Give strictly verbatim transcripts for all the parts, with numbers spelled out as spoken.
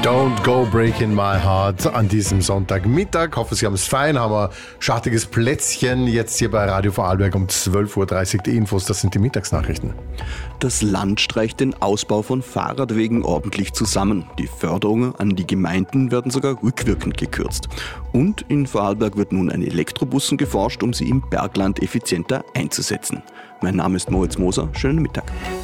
Don't go breaking my heart an diesem Sonntagmittag. Hoffe, Sie haben es fein, haben ein schattiges Plätzchen. Jetzt hier bei Radio Vorarlberg um zwölf Uhr dreißig die Infos, das sind die Mittagsnachrichten. Das Land streicht den Ausbau von Fahrradwegen ordentlich zusammen. Die Förderungen an die Gemeinden werden sogar rückwirkend gekürzt. Und in Vorarlberg wird nun an Elektrobussen geforscht, um sie im Bergland effizienter einzusetzen. Mein Name ist Moritz Moser, schönen Mittag.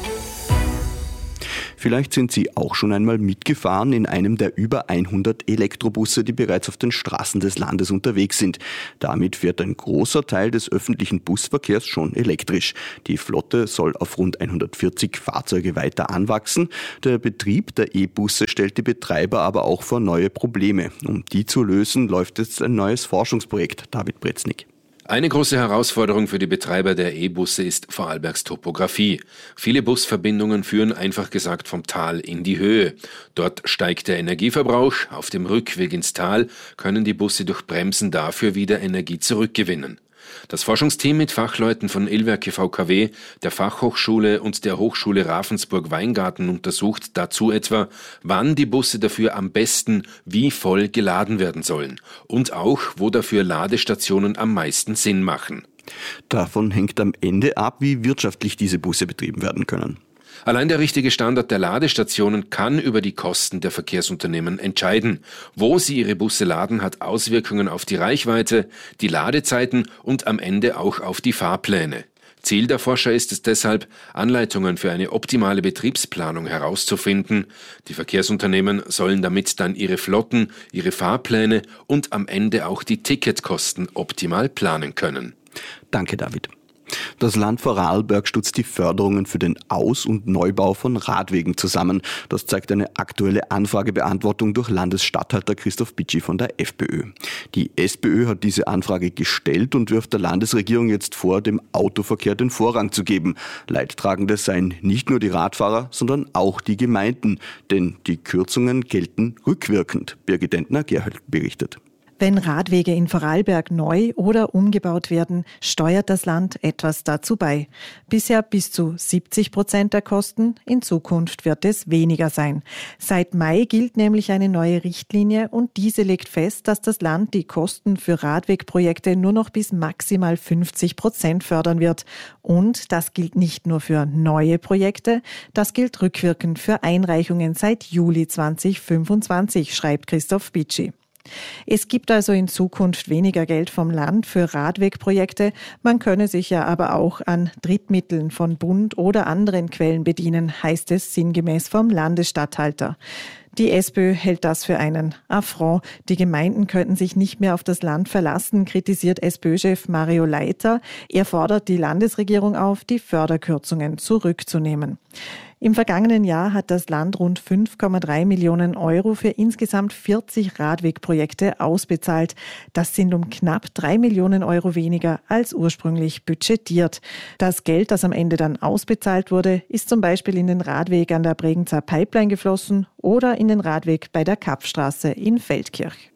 Vielleicht sind Sie auch schon einmal mitgefahren in einem der über hundert Elektrobusse, die bereits auf den Straßen des Landes unterwegs sind. Damit fährt ein großer Teil des öffentlichen Busverkehrs schon elektrisch. Die Flotte soll auf rund hundertvierzig Fahrzeuge weiter anwachsen. Der Betrieb der E-Busse stellt die Betreiber aber auch vor neue Probleme. Um die zu lösen, läuft jetzt ein neues Forschungsprojekt. David Breznik. Eine große Herausforderung für die Betreiber der E-Busse ist Vorarlbergs Topografie. Viele Busverbindungen führen einfach gesagt vom Tal in die Höhe. Dort steigt der Energieverbrauch. Auf dem Rückweg ins Tal können die Busse durch Bremsen dafür wieder Energie zurückgewinnen. Das Forschungsteam mit Fachleuten von Ilwerke V K W, der Fachhochschule und der Hochschule Ravensburg-Weingarten untersucht dazu etwa, wann die Busse dafür am besten wie voll geladen werden sollen und auch, wo dafür Ladestationen am meisten Sinn machen. Davon hängt am Ende ab, wie wirtschaftlich diese Busse betrieben werden können. Allein der richtige Standort der Ladestationen kann über die Kosten der Verkehrsunternehmen entscheiden. Wo sie ihre Busse laden, hat Auswirkungen auf die Reichweite, die Ladezeiten und am Ende auch auf die Fahrpläne. Ziel der Forscher ist es deshalb, Anleitungen für eine optimale Betriebsplanung herauszufinden. Die Verkehrsunternehmen sollen damit dann ihre Flotten, ihre Fahrpläne und am Ende auch die Ticketkosten optimal planen können. Danke, David. Das Land Vorarlberg stutzt die Förderungen für den Aus- und Neubau von Radwegen zusammen. Das zeigt eine aktuelle Anfragebeantwortung durch Landesstatthalter Christoph Bitschi von der FPÖ. Die SPÖ hat diese Anfrage gestellt und wirft der Landesregierung jetzt vor, dem Autoverkehr den Vorrang zu geben. Leidtragende seien nicht nur die Radfahrer, sondern auch die Gemeinden. Denn die Kürzungen gelten rückwirkend. Birgit Dentner-Gerhold berichtet. Wenn Radwege in Vorarlberg neu oder umgebaut werden, steuert das Land etwas dazu bei. Bisher bis zu siebzig Prozent der Kosten, in Zukunft wird es weniger sein. Seit Mai gilt nämlich eine neue Richtlinie und diese legt fest, dass das Land die Kosten für Radwegprojekte nur noch bis maximal fünfzig Prozent fördern wird. Und das gilt nicht nur für neue Projekte, das gilt rückwirkend für Einreichungen seit Juli zweitausendfünfundzwanzig, schreibt Christoph Bitschi. Es gibt also in Zukunft weniger Geld vom Land für Radwegprojekte. Man könne sich ja aber auch an Drittmitteln von Bund oder anderen Quellen bedienen, heißt es sinngemäß vom Landesstatthalter. Die SPÖ hält das für einen Affront. Die Gemeinden könnten sich nicht mehr auf das Land verlassen, kritisiert SPÖ-Chef Mario Leiter. Er fordert die Landesregierung auf, die Förderkürzungen zurückzunehmen. Im vergangenen Jahr hat das Land rund fünf Komma drei Millionen Euro für insgesamt vierzig Radwegprojekte ausbezahlt. Das sind um knapp drei Millionen Euro weniger als ursprünglich budgetiert. Das Geld, das am Ende dann ausbezahlt wurde, ist zum Beispiel in den Radweg an der Bregenzer Pipeline geflossen oder in den Radweg bei der Kapfstraße in Feldkirch.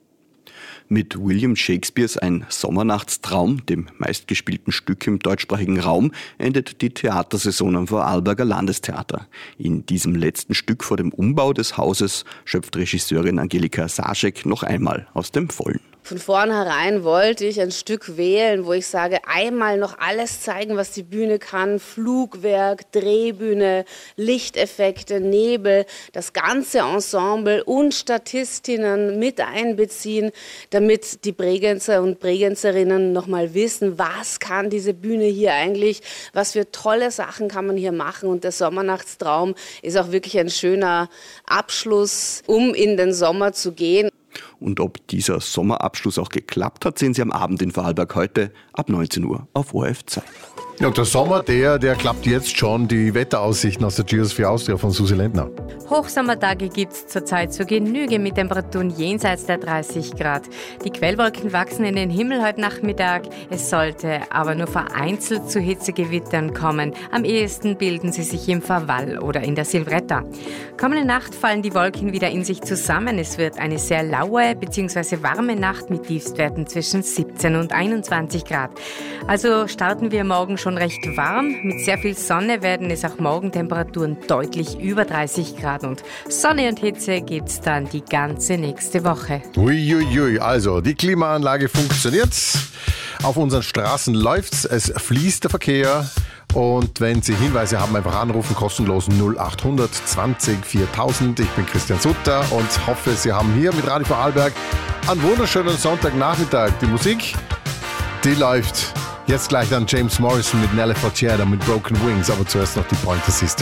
Mit William Shakespeares Ein Sommernachtstraum, dem meistgespielten Stück im deutschsprachigen Raum, endet die Theatersaison am Vorarlberger Landestheater. In diesem letzten Stück vor dem Umbau des Hauses schöpft Regisseurin Angelika Saschek noch einmal aus dem Vollen. Von vornherein wollte ich ein Stück wählen, wo ich sage, einmal noch alles zeigen, was die Bühne kann. Flugwerk, Drehbühne, Lichteffekte, Nebel, das ganze Ensemble und Statistinnen mit einbeziehen, damit die Bregenzer und Bregenzerinnen noch mal wissen, was kann diese Bühne hier eigentlich, was für tolle Sachen kann man hier machen. Und der Sommernachtstraum ist auch wirklich ein schöner Abschluss, um in den Sommer zu gehen. Und ob dieser Sommerabschluss auch geklappt hat, sehen Sie am Abend in Vorarlberg heute ab neunzehn Uhr auf O R F zwei. Ja, der Sommer, der, der klappt jetzt schon. Die Wetteraussichten aus der Geosphere Austria von Susi Lendner. Hochsommertage gibt es zurzeit zur Genüge mit Temperaturen jenseits der dreißig Grad. Die Quellwolken wachsen in den Himmel heute Nachmittag. Es sollte aber nur vereinzelt zu Hitzegewittern kommen. Am ehesten bilden sie sich im Verwall oder in der Silvretta. Kommende Nacht fallen die Wolken wieder in sich zusammen. Es wird eine sehr laue bzw. warme Nacht mit Tiefstwerten zwischen siebzehn und einundzwanzig Grad. Also starten wir morgen schon schon recht warm. Mit sehr viel Sonne werden es auch morgen Temperaturen deutlich über dreißig Grad. Und Sonne und Hitze gibt's dann die ganze nächste Woche. Uiuiui, also die Klimaanlage funktioniert. Auf unseren Straßen läuft's, es fließt der Verkehr. Und wenn Sie Hinweise haben, einfach anrufen, kostenlos null acht hundert zwanzig viertausend. Ich bin Christian Sutter und hoffe, Sie haben hier mit Radio Vorarlberg einen wunderschönen Sonntagnachmittag. Die Musik, die läuft. Jetzt gleich dann James Morrison mit Nelly Furtado mit Broken Wings, aber zuerst noch die Pointer Sisters.